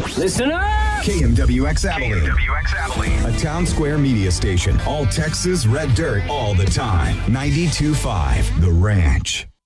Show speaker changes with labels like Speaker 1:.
Speaker 1: Listen up!
Speaker 2: KMWX Abilene.
Speaker 3: KMWX Abilene.
Speaker 2: A town square media station. All Texas red dirt all the time. 92.5 The Ranch.